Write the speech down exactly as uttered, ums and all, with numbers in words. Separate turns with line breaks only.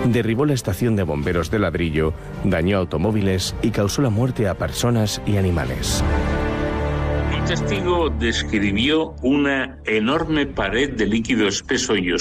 derribó la estación de bomberos de ladrillo, dañó automóviles y causó la muerte a personas y animales.
Un testigo describió una enorme pared de líquido espeso y oscuro